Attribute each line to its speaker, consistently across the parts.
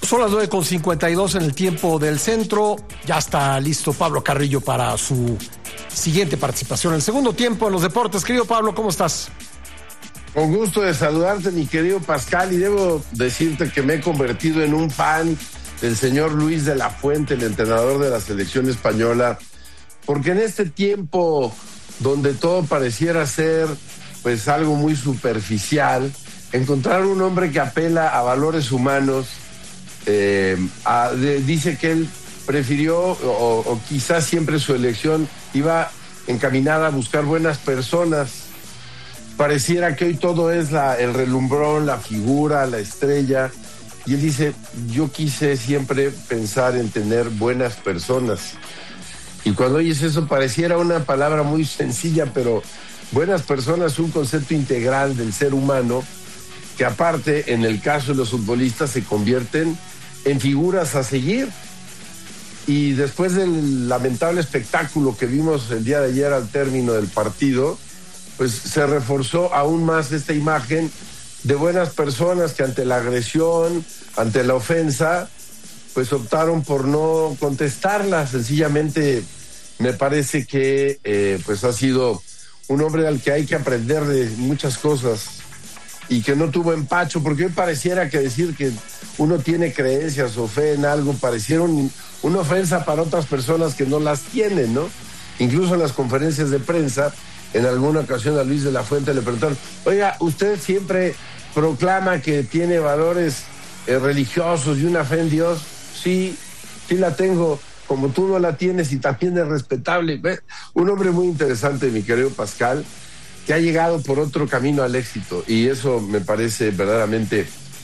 Speaker 1: Son las 9:52 en el tiempo del centro. Ya está listo Pablo Carrillo para su siguiente participación en el segundo tiempo en los deportes. Querido Pablo, ¿cómo estás?
Speaker 2: Con gusto de saludarte, mi querido Pascal, y debo decirte que me he convertido en un fan del señor Luis de la Fuente, el entrenador de la selección española, porque en este tiempo donde todo pareciera ser pues algo muy superficial, encontrar un hombre que apela a valores humanos, dice que él prefirió o quizás siempre su elección iba encaminada a buscar buenas personas. Pareciera que hoy todo es el relumbrón, la figura, la estrella, y él dice, yo quise siempre pensar en tener buenas personas. Y cuando oyes eso pareciera una palabra muy sencilla, pero buenas personas es un concepto integral del ser humano que aparte, en el caso de los futbolistas, se convierten en figuras a seguir. Y después del lamentable espectáculo que vimos el día de ayer al término del partido, pues se reforzó aún más esta imagen de buenas personas que ante la agresión, ante la ofensa, pues optaron por no contestarla. Sencillamente me parece que pues ha sido un hombre al que hay que aprender de muchas cosas y que no tuvo empacho, porque hoy pareciera que decir que uno tiene creencias o fe en algo pareciera una ofensa para otras personas que no las tienen, ¿no? Incluso en las conferencias de prensa, en alguna ocasión a Luis de la Fuente le preguntaron, oiga, usted siempre proclama que tiene valores religiosos y una fe en Dios. Sí la tengo, como tú no la tienes, y también es respetable. Un hombre muy interesante, mi querido Pascal, que ha llegado por otro camino al éxito, y eso me parece verdaderamente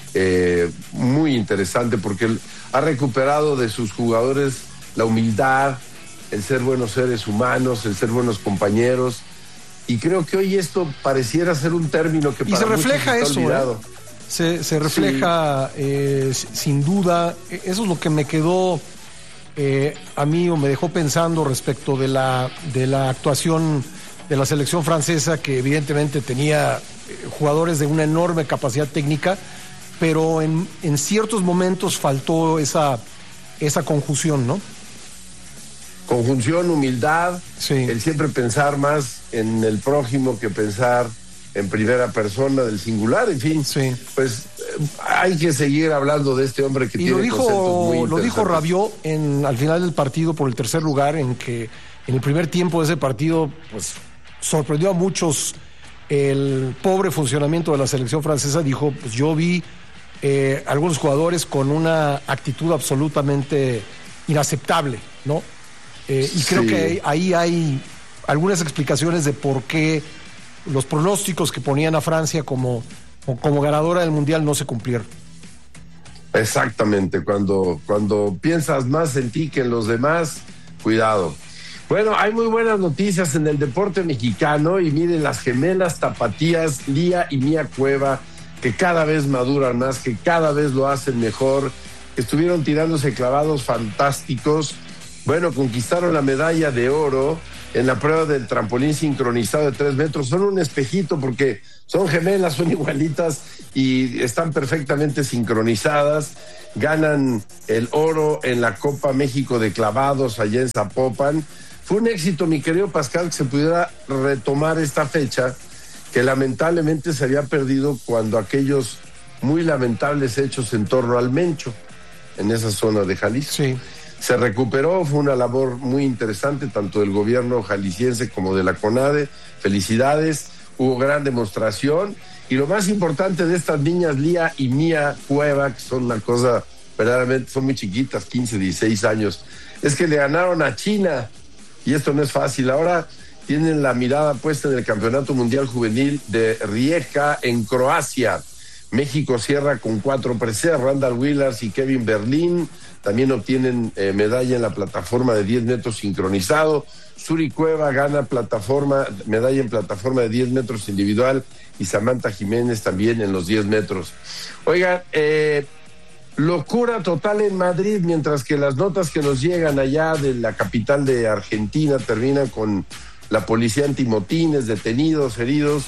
Speaker 2: muy interesante, porque él ha recuperado de sus jugadores la humildad, el ser buenos seres humanos, el ser buenos compañeros, y creo que hoy esto pareciera ser un término que para
Speaker 1: se refleja
Speaker 2: muchos está olvidado.
Speaker 1: Se refleja, sí. Sin duda. Eso es lo que me quedó a mí, o me dejó pensando respecto de la actuación de la selección francesa, que evidentemente tenía jugadores de una enorme capacidad técnica, pero en ciertos momentos faltó esa conjunción, ¿no?
Speaker 2: Conjunción, humildad,
Speaker 1: sí.
Speaker 2: El siempre pensar más en el prójimo que pensar en primera persona del singular, en fin.
Speaker 1: Sí.
Speaker 2: Pues hay que seguir hablando de este hombre que tiene conceptos muy interesantes.
Speaker 1: Lo dijo Rabiot al final del partido por el tercer lugar, en que en el primer tiempo de ese partido pues sorprendió a muchos el pobre funcionamiento de la selección francesa. Dijo, pues yo vi algunos jugadores con una actitud absolutamente inaceptable, ¿no? Y creo que ahí hay algunas explicaciones de por qué los pronósticos que ponían a Francia como ganadora del Mundial no se cumplieron.
Speaker 2: Exactamente, cuando piensas más en ti que en los demás, cuidado. Bueno, hay muy buenas noticias en el deporte mexicano, y miren, las gemelas tapatías Lía y Mía Cueva, que cada vez maduran más, que cada vez lo hacen mejor, que estuvieron tirándose clavados fantásticos. Bueno, conquistaron la medalla de oro en la prueba del trampolín sincronizado de 3 metros. Son un espejito porque son gemelas, son igualitas y están perfectamente sincronizadas. Ganan el oro en la Copa México de clavados allá en Zapopan. Fue un éxito, mi querido Pascal, que se pudiera retomar esta fecha, que lamentablemente se había perdido cuando aquellos muy lamentables hechos en torno al Mencho, en esa zona de Jalisco.
Speaker 1: Sí.
Speaker 2: Se recuperó, fue una labor muy interesante, tanto del gobierno jalisciense como de la CONADE. Felicidades, hubo gran demostración. Y lo más importante de estas niñas, Lía y Mía Cueva, que son una cosa, verdaderamente, son muy chiquitas, 15, 16 años, es que le ganaron a China. Y esto no es fácil. Ahora tienen la mirada puesta en el Campeonato Mundial Juvenil de Rijeka en Croacia. México cierra con 4 preseas, Randall Willars y Kevin Berlín. También obtienen medalla en la plataforma de 10 metros sincronizado. Suri Cueva gana medalla en plataforma de 10 metros individual, y Samantha Jiménez también en los 10 metros. Oigan, locura total en Madrid, mientras que las notas que nos llegan allá de la capital de Argentina terminan con la policía antimotines, detenidos, heridos.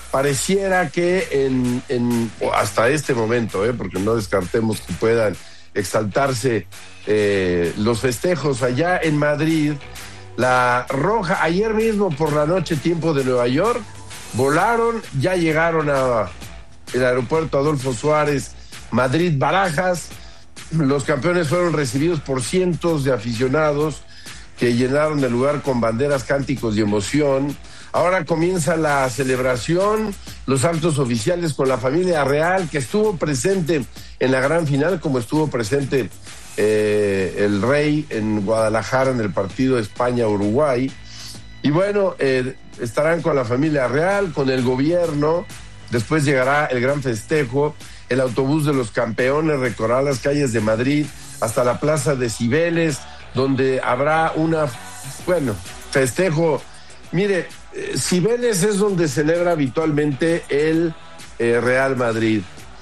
Speaker 2: Pareciera que hasta este momento, porque no descartemos que puedan exaltarse los festejos allá en Madrid. La Roja, ayer mismo por la noche, tiempo de Nueva York, volaron, ya llegaron a el aeropuerto Adolfo Suárez, Madrid-Barajas. Los campeones fueron recibidos por cientos de aficionados que llenaron el lugar con banderas, cánticos y emoción. Ahora comienza la celebración, los actos oficiales con la familia real, que estuvo presente en la gran final, como estuvo presente el rey en Guadalajara en el partido España-Uruguay. Y bueno, estarán con la familia real, con el gobierno. Después llegará el gran festejo. El autobús de los campeones recorrerá las calles de Madrid hasta la plaza de Cibeles, donde habrá festejo. Mire, Cibeles es donde celebra habitualmente el Real Madrid.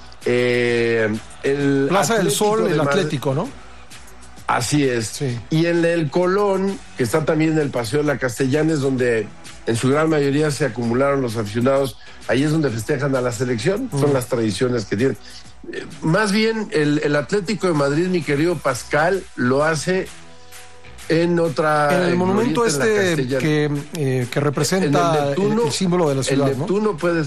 Speaker 2: El
Speaker 1: Plaza del Sol, el
Speaker 2: Madrid,
Speaker 1: Atlético, ¿no?
Speaker 2: Así es.
Speaker 1: Sí.
Speaker 2: Y en el Colón, que está también en el Paseo de la Castellana, es donde en su gran mayoría se acumularon los aficionados. Ahí es donde festejan a la selección. Son las tradiciones que tienen. Más bien, el Atlético de Madrid, mi querido Pascal, lo hace en otra...
Speaker 1: En el monumento que representa el símbolo de la ciudad,
Speaker 2: el Neptuno, ¿no? Puedes...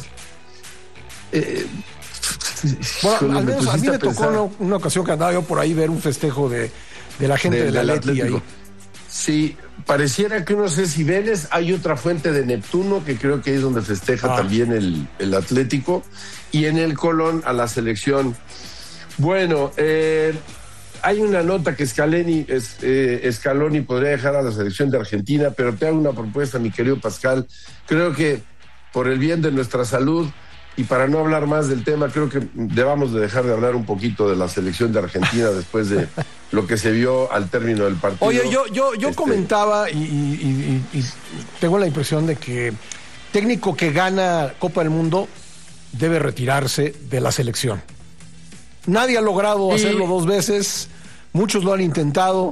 Speaker 1: bueno, al menos a mí me tocó una ocasión que andaba yo por ahí ver un festejo de la gente del Atlético.
Speaker 2: Sí, pareciera que uno sé Cibeles, hay otra fuente de Neptuno que creo que es donde festeja también el Atlético, y en el Colón a la selección. Bueno, hay una nota que Scaloni podría dejar a la selección de Argentina, pero te hago una propuesta, mi querido Pascal. Creo que por el bien de nuestra salud y para no hablar más del tema, creo que debamos de dejar de hablar un poquito de la selección de Argentina después de lo que se vio al término del partido.
Speaker 1: Oye, yo comentaba y tengo la impresión de que técnico que gana Copa del Mundo debe retirarse de la selección. Nadie ha logrado hacerlo 2 veces, muchos lo han intentado,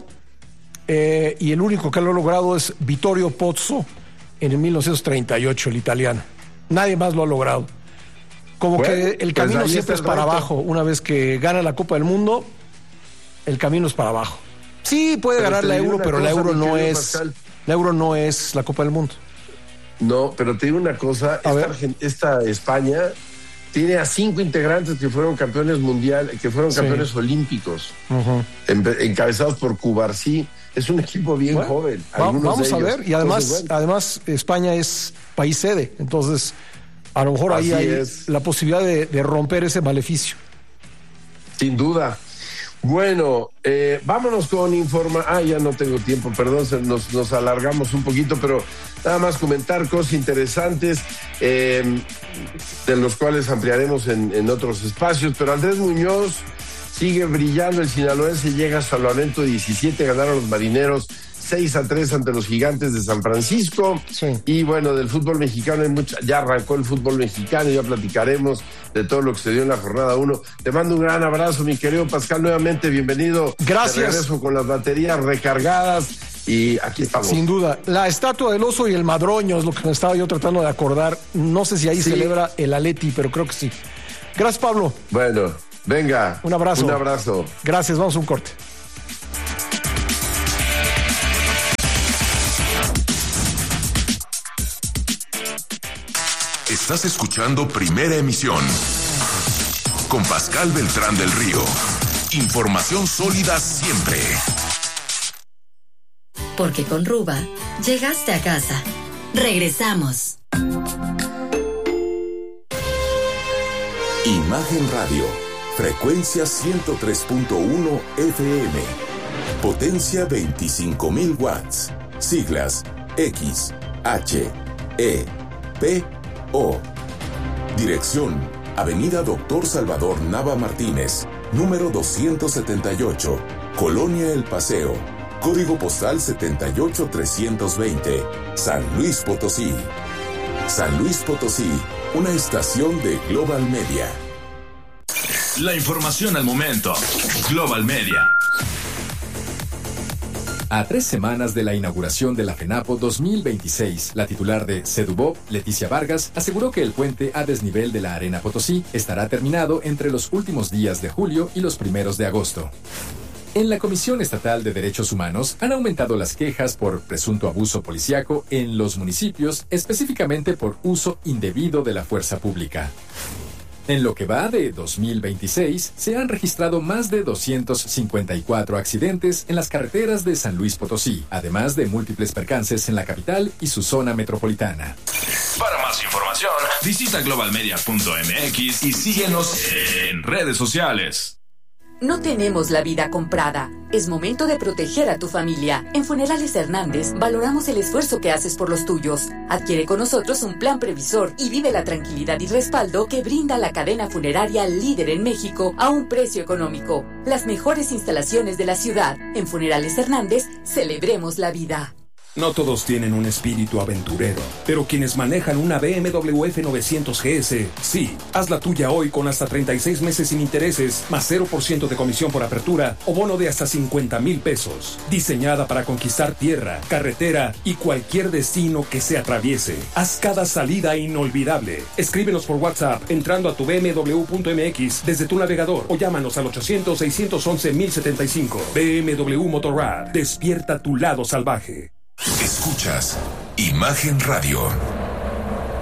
Speaker 1: y el único que lo ha logrado es Vittorio Pozzo en el 1938, el italiano. Nadie más lo ha logrado. Como que el camino siempre es para abajo. Una vez que gana la Copa del Mundo, el camino es para abajo. Sí, puede ganar la Euro, pero la Euro no es la Copa del Mundo.
Speaker 2: No, pero te digo una cosa, esta España tiene a 5 integrantes que fueron campeones mundiales, que fueron campeones olímpicos, encabezados por Cubarsí. Es un equipo bien joven.
Speaker 1: Vamos a ver, y además España es país sede, entonces a lo mejor ahí hay la posibilidad de romper ese maleficio.
Speaker 2: Sin duda. Bueno, vámonos con ya no tengo tiempo, perdón, nos alargamos un poquito, pero nada más comentar cosas interesantes, de los cuales ampliaremos en otros espacios. Pero Andrés Muñoz sigue brillando, el sinaloense llega a salvamento 17, ganaron los marineros 6-3 ante los Gigantes de San Francisco.
Speaker 1: Sí. Y
Speaker 2: bueno, del fútbol mexicano ya arrancó el fútbol mexicano, ya platicaremos de todo lo que se dio en la jornada 1. Te mando un gran abrazo, mi querido Pascal, nuevamente bienvenido.
Speaker 1: Gracias.
Speaker 2: De regreso con las baterías recargadas y aquí estamos.
Speaker 1: Sin duda. La estatua del oso y el madroño es lo que me estaba yo tratando de acordar. No sé si ahí celebra el Atleti, pero creo que sí. Gracias, Pablo.
Speaker 2: Bueno, venga.
Speaker 1: Un abrazo.
Speaker 2: Un abrazo.
Speaker 1: Gracias, vamos a un corte.
Speaker 3: Estás escuchando Primera Emisión con Pascal Beltrán del Río. Información sólida siempre.
Speaker 4: Porque con Ruba llegaste a casa. Regresamos.
Speaker 3: Imagen Radio, frecuencia 103.1 FM, potencia 25,000 watts, siglas X, H, E, P, O. Dirección, Avenida Dr. Salvador Nava Martínez, número 278, Colonia El Paseo, código postal 78320, San Luis Potosí. San Luis Potosí, una estación de Global Media.
Speaker 5: La información al momento. Global Media. A 3 semanas de la inauguración de la FENAPO 2026, la titular de Sedubop, Leticia Vargas, aseguró que el puente a desnivel de la Arena Potosí estará terminado entre los últimos días de julio y los primeros de agosto. En la Comisión Estatal de Derechos Humanos han aumentado las quejas por presunto abuso policíaco en los municipios, específicamente por uso indebido de la fuerza pública. En lo que va de 2026, se han registrado más de 254 accidentes en las carreteras de San Luis Potosí, además de múltiples percances en la capital y su zona metropolitana.
Speaker 3: Para más información, visita globalmedia.mx y síguenos en redes sociales.
Speaker 6: No tenemos la vida comprada. Es momento de proteger a tu familia. En Funerales Hernández valoramos el esfuerzo que haces por los tuyos. Adquiere con nosotros un plan previsor y vive la tranquilidad y respaldo que brinda la cadena funeraria líder en México a un precio económico. Las mejores instalaciones de la ciudad. En Funerales Hernández, celebremos la vida.
Speaker 7: No todos tienen un espíritu aventurero, pero quienes manejan una BMW F900 GS, sí. Haz la tuya hoy con hasta 36 meses sin intereses, más 0% de comisión por apertura o bono de hasta 50,000 pesos. Diseñada para conquistar tierra, carretera y cualquier destino que se atraviese. Haz cada salida inolvidable. Escríbenos por WhatsApp entrando a tu bmw.mx desde tu navegador o llámanos al 800-611-1075. BMW Motorrad. Despierta tu lado salvaje.
Speaker 3: Escuchas Imagen Radio.